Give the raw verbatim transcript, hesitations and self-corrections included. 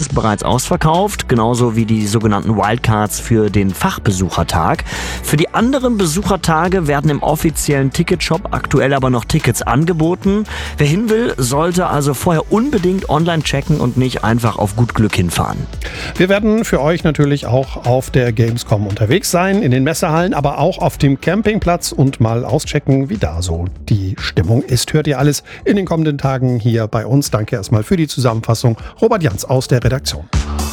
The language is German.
ist bereits ausverkauft, genauso wie die sogenannten Wildcards für den Fachbesuchertag. Für die anderen Besuchertage werden im offiziellen Ticketshop aktuell aber noch Tickets angeboten. Wer hin will, sollte also vorher unbedingt online checken und nicht einfach auf gut Glück hinfahren. Wir werden für euch natürlich auch auf der Gamescom unterwegs sein, in den Messehallen, aber auch auf dem Campingplatz und mal auschecken, wie da so die Stimmung ist. Hört ihr alles in den kommenden Tagen hier bei uns. Danke erstmal für die Zusammenfassung. Robert Jans aus der Redaktion.